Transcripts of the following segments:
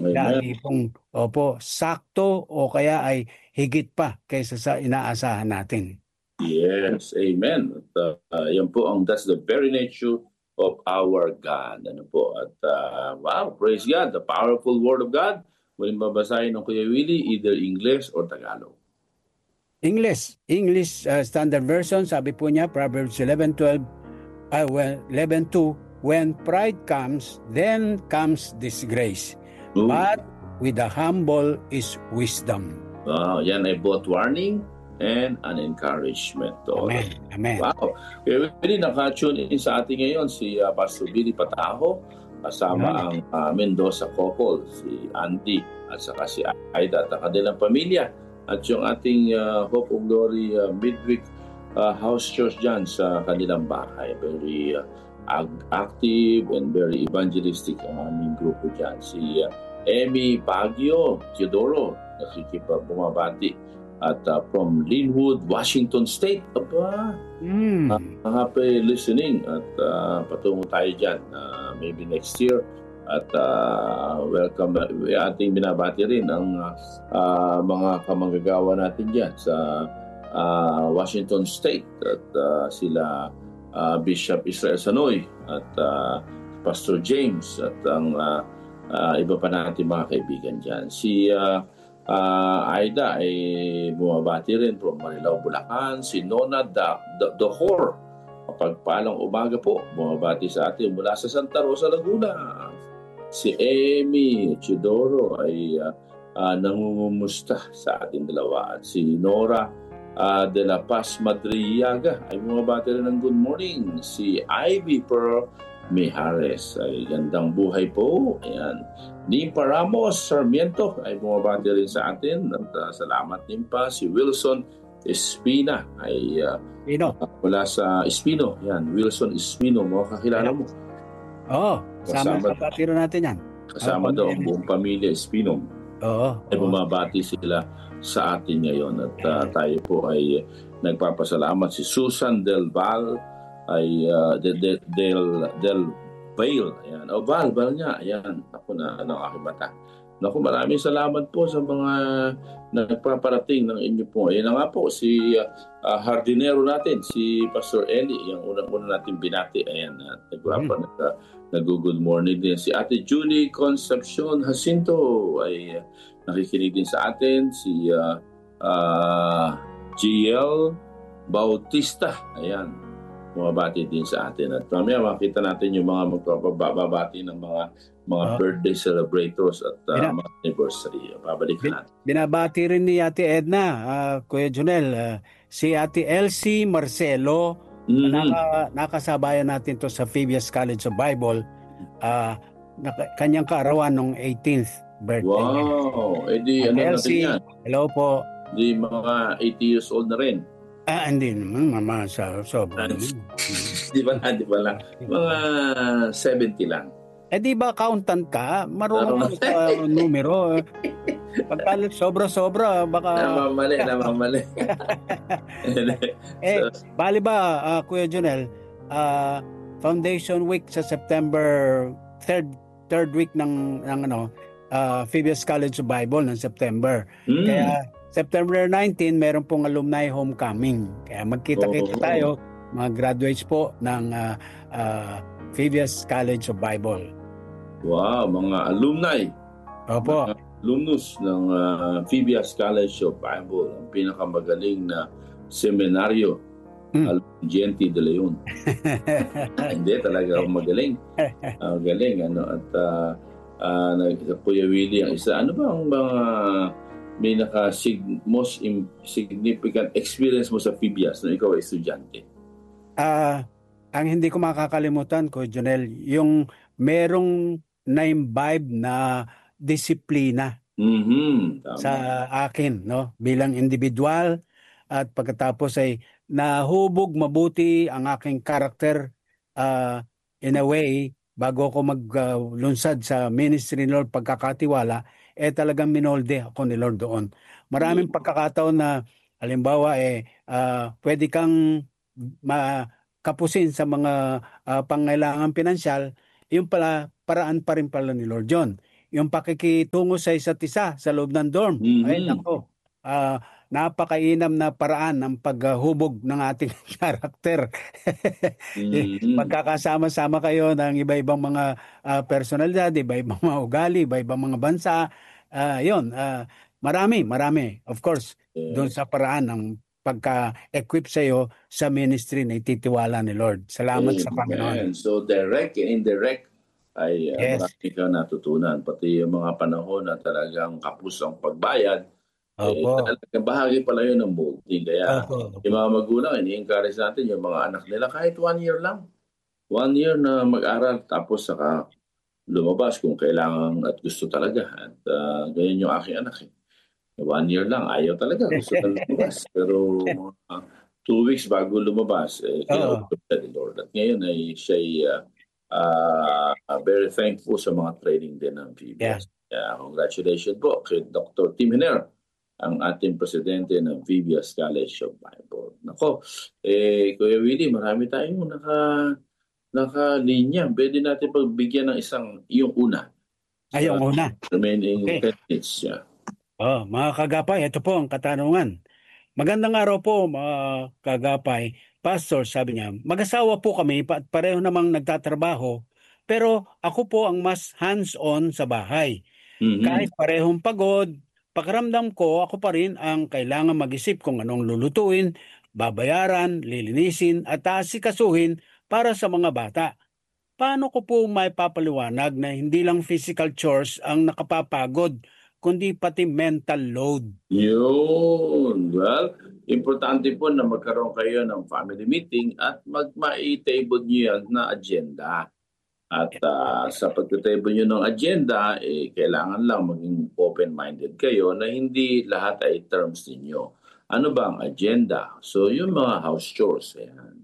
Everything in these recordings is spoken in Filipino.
Amen. lagi pong sakto o kaya ay higit pa kaysa sa inaasahan natin. Yes, amen. At yan po that's the very nature of our God. Ano po? At wow, praise God, the powerful word of God. Muling babasahin ng Kuya Willie, either English or Tagalog. English Standard Version, sabi po niya, Proverbs 11:12, 11:2, when pride comes, then comes disgrace. Ooh. But with the humble is wisdom. Yan ay both warning and an encouragement. Amen. Amen. Wow. Kaya Willie, naka-tune in sa atin ngayon si Pastor Billy Pataho, kasama ang Mendoza couple, si Andy at saka si Aida at ang kanilang pamilya. At yung ating Hope of Glory midweek house church dyan sa kanilang bahay. Very active and very evangelistic ang aming grupo dyan. Si Emmy Baguio Teodoro, bumabati. At from Linwood, Washington State. Happy listening. At patungo tayo dyan. Maybe next year. At welcome. Ating binabati rin ang mga kamanggagawa natin dyan sa Washington State. At sila Bishop Israel Sanoy at Pastor James at ang iba pa natin mga kaibigan dyan. Si Aida ay bumabati rin from Marilao, Bulacan. Si Nona Dohor, pagpalang umaga po, bumabati sa atin mula sa Santa Rosa, Laguna. Si Amy Chidoro ay nangungumusta sa ating dalawa. At si Nora de la Paz Madriaga ay bumabati rin ng good morning. Si Ivy Pearl Mijares ay gandang buhay po. Ayan. Nimpa Ramos Sarmiento ay bumabati rin sa atin. At salamat Nimpa. Si Wilson Espina ay mula sa Espino. Yan, Wilson Espino. Makakilala mo. Kasama kapatiro natin yan. Kasama daw ang buong pamilya Espino. Ay bumabati sila sa atin ngayon. At tayo po ay nagpapasalamat. Si Susan Del Val ay Del Vail. Ayan. Val niya. Ayan. Ako na ng aking mata. Naku, maraming salamat po sa mga nagpaparating ng inyo po. Ayan na nga po, si hardinero natin, si Pastor Eli, yung unang-una natin binati. Ayan, nag-good morning din. Si Ate Julie Concepcion Jacinto ay nakikinig din sa atin. Si GL Bautista, ayan, bumabati din sa atin. At mamaya makita natin yung mga magpapababati ng mga birthday celebrators at mga anniversary. Babalikan natin. Binabati rin ni Ate Edna, Kuya Junel, si Ate Elsie Marcelo, nakasabayan natin to sa Phoebus College of Bible, kanyang kaarawan ng 18th birthday. Wow! Edi ano natin yan? Hello po. Di mga 80 years old na rin. Hindi naman, mama, sobra. Di ba lang? Mga 70 lang. Di ba accountant ka? Marunong sa numero. Pagka sobra-sobra, baka... Namamali. Bali ba, Kuya Junel, Foundation Week sa September, third week ng Phoebus College of Bible ng September. Kaya September 19, meron pong alumni homecoming. Kaya magkita-kita tayo, mga graduates po ng Phoebus College of Bible. Wow, mga alumni. Opo. Mga alumnus ng Phoebus College of Bible, ang pinakamagaling na seminaryo, Alungenti de Leon. Hindi, talaga ako magaling. Magaling, At Kuya Willie, ang isa, ano ba ang mga may most significant experience mo sa Phoebus na ikaw ay estudyante? Ang hindi ko makakalimutan, Kuya Jonel, yung merong na-imbibe na disiplina sa akin, bilang individual, at pagkatapos ay nahubog mabuti ang aking karakter in a way bago ako maglunsad sa ministry ni Lord, pagkakatiwala, talagang minolde ako ni Lord doon. Maraming pagkakataon na halimbawa pwede kang kapusin sa mga pangailangan pinansyal, yung pala paraan pa rin pala ni Lord John. yung pakikitungo sa isa't isa sa loob ng dorm. Ay nako, napakainam na paraan ng paghubog ng ating karakter. Magkakasama-sama kayo ng iba-ibang mga personalidad, iba-ibang mga ugali, iba-ibang mga bansa. Marami. Of course, doon sa paraan ng pagka-equip sa iyo sa ministry na ititiwala ni Lord. Salamat sa Panginoon. So direct and indirect ay Yes. marami kang natutunan. Pati yung mga panahon na talagang kapos ang pagbayad, talagang bahagi pala yun ng molding. Kaya yung mga magulang, ini-encourage natin yung mga anak nila kahit 1 year lang. 1 year na mag-aral tapos saka lumabas kung kailangan at gusto talaga. At ganyan yung aking anak. 1 year lang, ayaw talaga. Gusto talaga lumabas. Pero 2 weeks bago lumabas, kinausap siya ni Lord. At ngayon ay siya very thankful sa mga training din ng VBS. Congratulations po kay Dr. Tim Hiner, ang ating presidente ng VBS College of Bible. Nako, Kuya Willie, marami tayong nakalinya. Pwede natin pagbigyan ng yung una. Yung una. Remaining 10 minutes. Mga kagapay, ito po ang katanungan. Magandang araw po, mga kagapay. Pastor, sabi niya, mag-asawa po kami at pareho namang nagtatrabaho, pero ako po ang mas hands-on sa bahay. Kahit parehong pagod, pakiramdam ko, ako pa rin ang kailangan mag-isip kung anong lulutuin, babayaran, lilinisin at asikasuhin para sa mga bata. Paano ko po may papaliwanag na hindi lang physical chores ang nakapapagod, kundi pati mental load? Yun. Well, importante po na magkaroon kayo ng family meeting at ma-table nyo yan na agenda. At sa pagka-table nyo ng agenda, kailangan lang maging open-minded kayo na hindi lahat ay terms ninyo. Ano ba ang agenda? So, yung mga house chores. Ayan.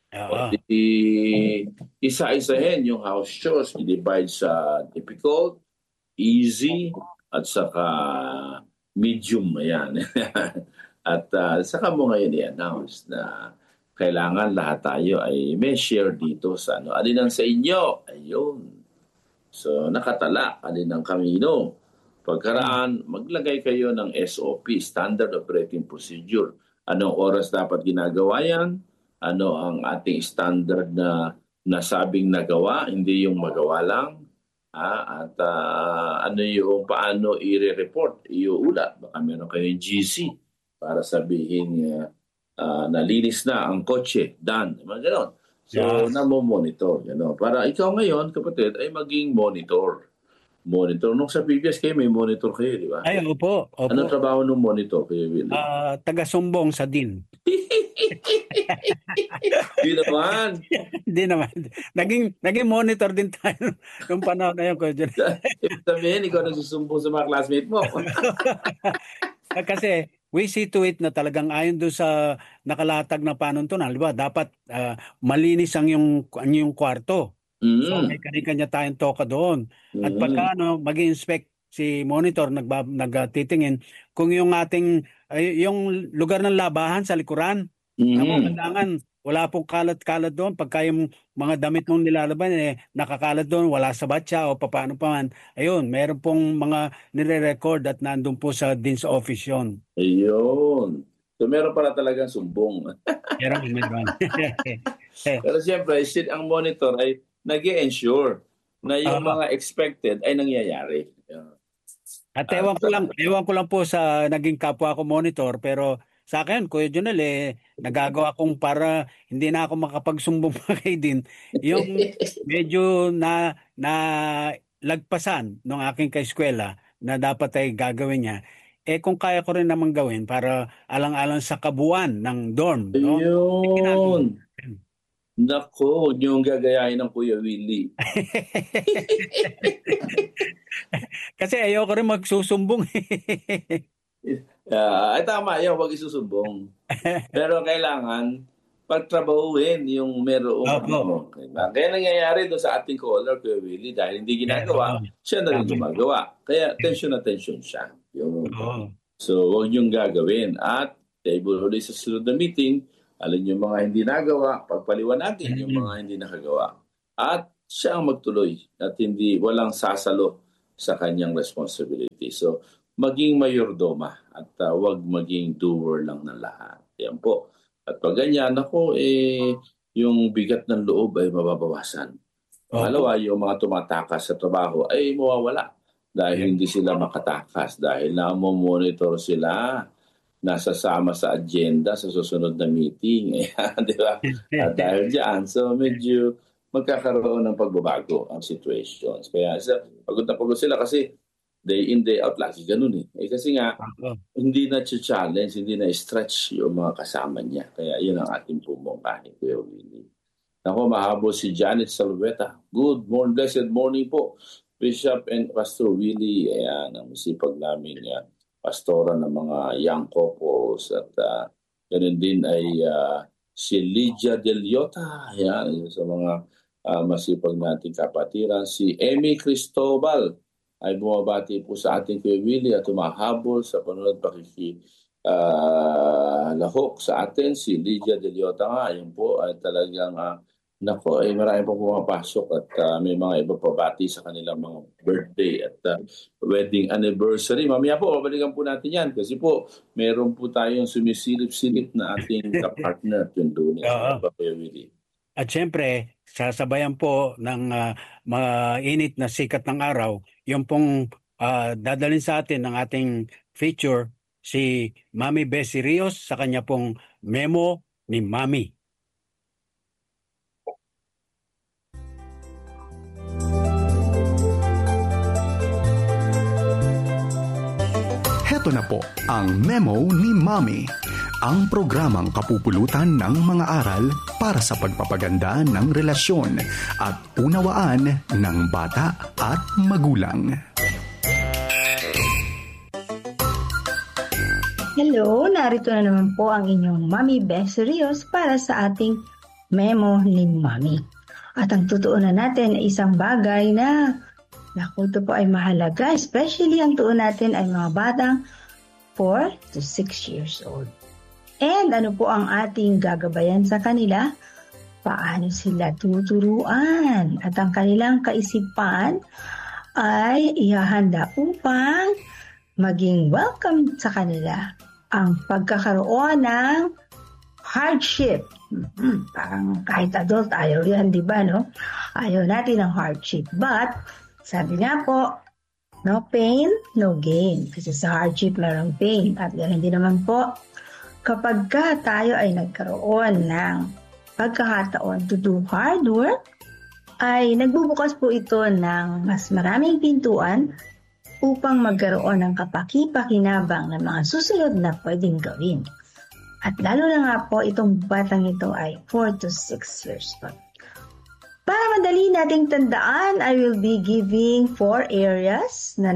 Isa-isahin yung house chores. I-divide sa difficult, easy, at saka medium. Ayan. At saka mo ngayon i-announce na kailangan lahat tayo ay may share dito sa ano. Alin ang sa inyo? Ayun. So, nakatala. Alin ang kamino? Pagkaraan, maglagay kayo ng SOP, Standard Operating Procedure. Anong oras dapat ginagawa yan? Ano ang ating standard na nasabing nagawa, hindi yung magawa lang? At ano yung paano i-report, iuulat. Baka meron kayong GC para sabihin nalinis na ang kotse, done. Mga ganon. So, namo-monitor. Para ikaw ngayon, kapatid, ay maging monitor. Nung sa previous kayo, may monitor kayo, di ba? Ay, opo. Anong trabaho ng monitor kayo, Willie? Taga-sumbong sa DIN. Di naman. Di naman. Naging monitor din tayo nung panahon na yun. Sabihin, ikaw nagsusumbong sa mga classmate mo. Kasi we see to it na talagang ayon doon sa nakalatag na panuntunan. Diba? Dapat malinis ang yung kwarto. So may kanya tayong toka doon. At pagka mag-inspect si monitor, nagtitingin kung yung ating yung lugar ng labahan sa likuran, kailangan wala pong kalat-kalat doon. Pagka yung mga damit mong nilalaban nakakalat doon, wala sa batya o paano pa man. Ayun, meron pong mga nire-record at nandun po sa DIN's office yun. Ayun. So meron pala talagang sumbong. Meron. Pero siyempre, ang monitor ay nag-i-ensure na yung mga expected ay nangyayari. At ewan ko lang po sa naging kapwa ko monitor, pero sa akin, Kuya Jonel, nagagawa kong para hindi na ako makapagsumbong pa kay din. Yung medyo na lagpasan ng aking kaeskwela na dapat ay gagawin niya, kung kaya ko rin naman gawin para alang-alang sa kabuuan ng dorm. Ayun. Nako, huwag niyong gagayahin ng Kuya Willie. Kasi ayoko rin magsusumbong. Ay tama, huwag isusumbong. Pero kailangan pagtrabahuin yung merong Kaya nangyayari doon sa ating caller, Kuya Willie, dahil hindi ginagawa, siya na rin gumagawa. Kaya tension siya. So, huwag niyong gagawin. At table ulit sa sunod na meeting, alin yung mga hindi nagawa, pagpaliwanagin yung mga hindi nakagawa. At siya ang magtuloy at walang sasalo sa kanyang responsibility. So, maging mayordoma at wag maging doer lang ng lahat. Yan po. At pag ganyan, yung bigat ng loob ay mababawasan. Pangalawa, yung mga tumatakas sa trabaho ay mawawala dahil hindi sila makatakas, dahil na-monitor sila, nasasama sa agenda sa susunod na meeting. Di ba? At dahil dyan, so medyo magkakaroon ng pagbabago ang situations. Kaya pagod na pagod sila kasi day in, day out, lagi ganun eh. Kasi nga, hindi na challenge, hindi na stretch yung mga kasama niya. Kaya yun ang ating pumungkahin, Kuya Willie. Ako, mahabol si Janet Salveta. Good morning, blessed morning po. Bishop and Pastor Willie, ayan, ang masipag namin pastora ng mga young couples. At ganun din ay si Lydia Del Iota, ayan, sa mga masipag nating kapatiran. Si Emmy Cristobal ay bumabati po sa ating Kuya Willie at humahabol sa panonood lahok sa atin. Si Lydia Del Iota nga, yun po ay talagang marami pong pumapasok at may mga iba pabati sa kanilang mga birthday at wedding anniversary. Mamaya po, babalikan po natin yan kasi po, meron po tayong sumisilip-silip na ating kapartner at yung doon. At syempre, sasabayan po ng mainit na sikat ng araw, yung pong dadalhin sa atin ng ating feature, si Mami Bessie Rios sa kanya pong Memo ni Mami. Heto na po ang Memo ni Mami, ang programang kapupulutan ng mga aral para sa pagpapaganda ng relasyon at unawaan ng bata at magulang. Hello, narito na naman po ang inyong Mami Bessie Rios para sa ating Memo ni Mami. At ang tutuunan natin ay isang bagay na ito po ay mahalaga, especially ang tuon natin ay mga batang 4 to 6 years old. And ano po ang ating gagabayan sa kanila? Paano sila tuturuan? At ang kanilang kaisipan ay ihahanda upang maging welcome sa kanila ang pagkakaroon ng hardship. Parang kahit adult, ayaw yan, di ba, no? Ayaw natin ng hardship. But, sabi nga po, no pain, no gain. Kasi sa hardship, mayroong pain. At ganoon din naman po, kapag tayo ay nagkaroon ng pagkakataon to do hard work, ay nagbubukas po ito ng mas maraming pintuan upang magkaroon ng kapaki-pakinabang ng mga susunod na pwedeng gawin. At lalo na nga po, itong batang ito ay 4 to 6 years old. Para madali nating tandaan, I will be giving 4 areas na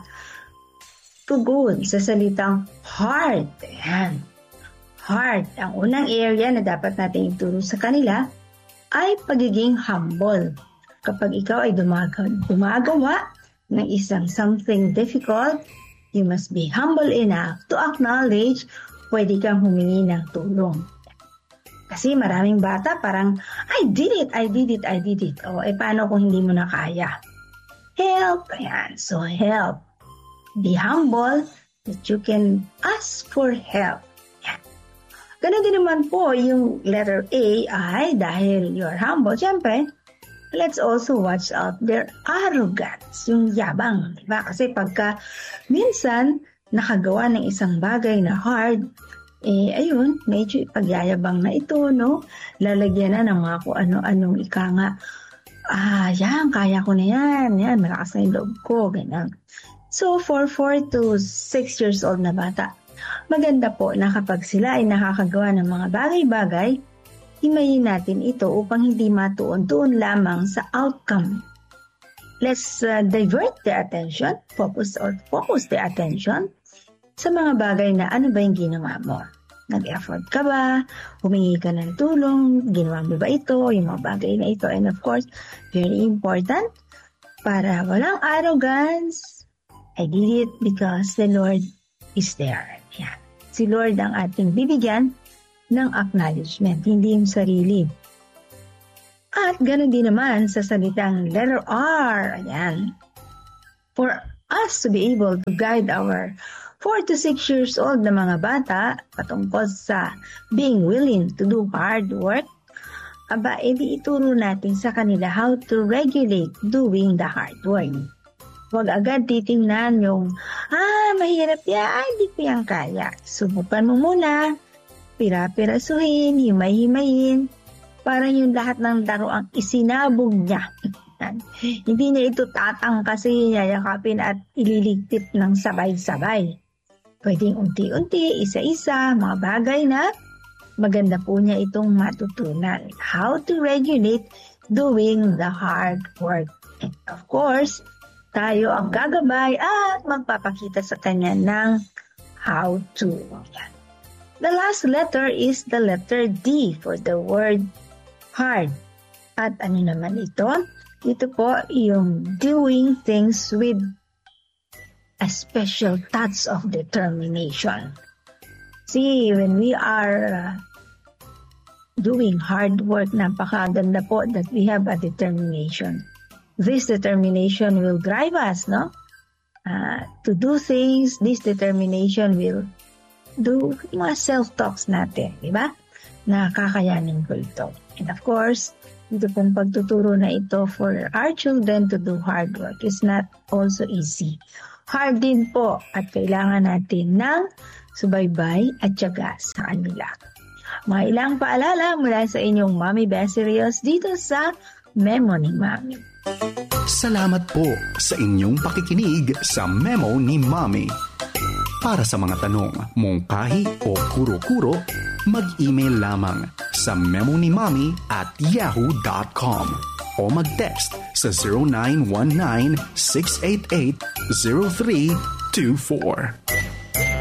nakatugon sa salitang heart. Ayan. Heart. Ang unang area na dapat natin ituro sa kanila ay pagiging humble. Kapag ikaw ay gumagawa ng isang something difficult, you must be humble enough to acknowledge pwede kang humingi ng tulong. Kasi maraming bata parang, I did it. O, paano kung hindi mo na kaya? Help. Ayan. So, help. Be humble that you can ask for help. Ayan. Ganun din naman po yung letter A ay dahil you're humble, syempre, let's also watch out their arrogance, yung yabang. Diba? Kasi pagka minsan nakagawa ng isang bagay na hard, ayun, medyo ipagyayabang na ito, no? Lalagyan na ng mga kung ano-anong ika nga. Yan, kaya ko na yan. Yan, malakas na yung loob ko. Ganun. So, for 4 to 6 years old na bata, maganda po na kapag sila ay nakakagawa ng mga bagay-bagay, himayin natin ito upang hindi matuon-tuon lamang sa outcome. Let's divert their attention, focus their attention sa mga bagay na ano ba yung ginawa mo. Nag-effort ka ba? Humingi ka ng tulong? Ginawa mo ba ito? Yung mga bagay na ito. And of course, very important, para walang arrogance, I did it because the Lord is there. Yan. Si Lord ang ating bibigyan ng acknowledgement, hindi yung sarili. At ganoon din naman sa salitang letter R. Ayan. for us to be able to guide our 4 to 6 years old na mga bata patungkol sa being willing to do hard work, edi ituro natin sa kanila how to regulate doing the hard work. Huwag agad titingnan yung, mahirap yan, hindi ko yan kaya. Subukan mo muna, pira-pirasuhin, himay-himayin, parang yung lahat ng laro ang isinabog niya. Hindi niya ito tatangkasin, yayakapin at ililigpit ng sabay-sabay. Pwedeng unti-unti, isa-isa, mga bagay na maganda po niya itong matutunan. How to regulate doing the hard work. And of course, tayo ang gagabay at magpapakita sa kanya ng how to. The last letter is the letter D for the word hard. At ano naman ito? Ito po yung doing things with a special touch of determination. See, when we are doing hard work, napakaganda po that we have a determination. This determination will drive us, no? To do things. This determination will do mga self-talks natin, di ba? Nakakayanin ko ito. And of course, ito pong pagtuturo na ito for our children to do hard work is not also easy. Hard din po at kailangan natin ng subaybay at tiyaga sa kanila. Mga ilang paalala mula sa inyong Mommy Beserios dito sa Memo ni Mami. Salamat po sa inyong pakikinig sa Memo ni Mami. Para sa mga tanong, mungkahi o kuro-kuro, mag-email lamang sa memonimami@yahoo.com o mag-text sa 0919-688-0324.